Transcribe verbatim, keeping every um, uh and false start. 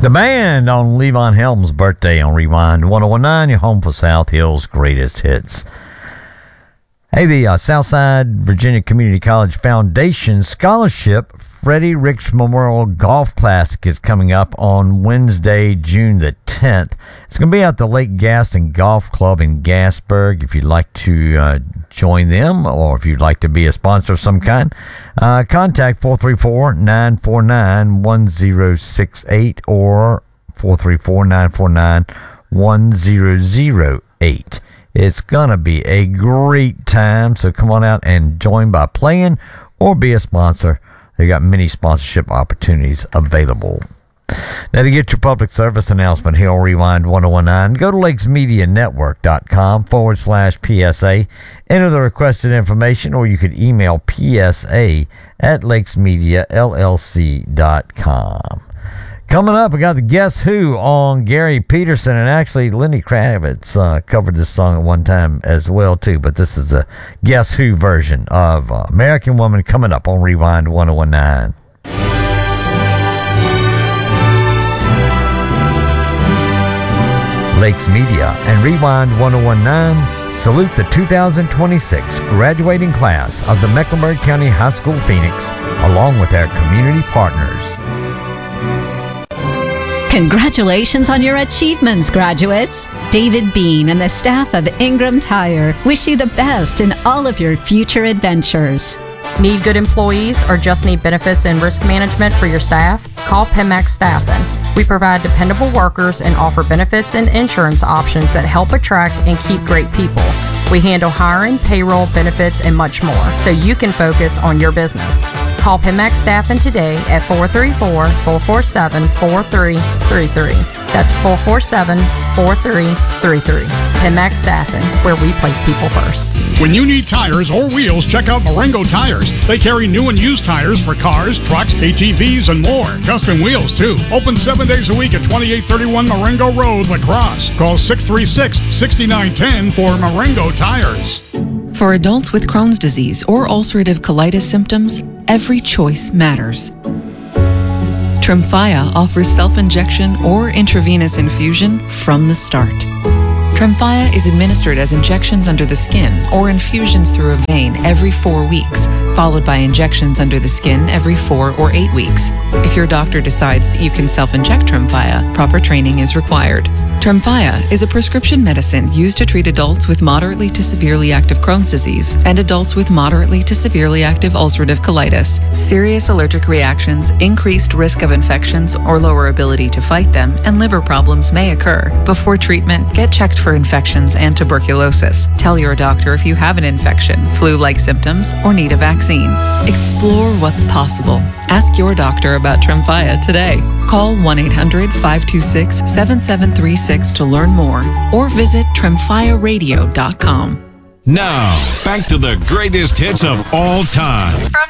The band on Levon Helm's birthday on Rewind one oh one nine, your home for South Hill's greatest hits. Hey, the uh, Southside Virginia Community College Foundation Scholarship Freddie Rich Memorial Golf Classic is coming up on Wednesday, June the tenth. It's going to be at the Lake Gaston Golf Club in Gasburg. If you'd like to uh, join them, or if you'd like to be a sponsor of some kind, uh, contact four three four, nine four nine, one zero six eight or four three four, nine four nine, one zero zero eight. It's going to be a great time, so come on out and join by playing or be a sponsor. They've got many sponsorship opportunities available. Now, to get your public service announcement here on Rewind one oh one nine, go to lakesmedianetwork.com forward slash PSA. Enter the requested information, or you could email psa at lakesmediallc dot com. Coming up, we got the Guess Who on Gary Peterson, and actually Lenny Kravitz uh, covered this song at one time as well, too, but this is the Guess Who version of uh, American Woman coming up on Rewind one oh one nine. Lakes Media and Rewind one oh one nine salute the two thousand twenty-six graduating class of the Mecklenburg County High School Phoenix, along with their community partners. Congratulations on your achievements, graduates. David Bean and the staff of Ingram Tire wish you the best in all of your future adventures. Need good employees or just need benefits and risk management for your staff? Call Pemax Staffing. We provide dependable workers and offer benefits and insurance options that help attract and keep great people. We handle hiring, payroll, benefits, and much more, so you can focus on your business. Call Pemax Staffing today at four three four, four four seven, four three three three. That's four four seven, four three three three. Pemax Staffing, where we place people first. When you need tires or wheels, check out Marengo Tires. They carry new and used tires for cars, trucks, A T Vs, and more. Custom wheels, too. Open seven days a week at twenty-eight thirty-one Marengo Road, La Crosse. Call six three six, six nine one zero for Marengo Tires. For adults with Crohn's disease or ulcerative colitis symptoms, every choice matters. Tremfya offers self-injection or intravenous infusion from the start. Tremfya is administered as injections under the skin or infusions through a vein every four weeks, followed by injections under the skin every four or eight weeks. If your doctor decides that you can self-inject Tremfya, proper training is required. Tremfya is a prescription medicine used to treat adults with moderately to severely active Crohn's disease and adults with moderately to severely active ulcerative colitis. Serious allergic reactions, increased risk of infections or lower ability to fight them, and liver problems may occur. Before treatment, get checked for infections and tuberculosis. Tell your doctor if you have an infection, flu-like symptoms, or need a vaccine. Explore what's possible. Ask your doctor about Tremfya today. Call one eight hundred, five two six, seven seven three six to learn more, or visit tremfya radio dot com. Now, back to the greatest hits of all time. From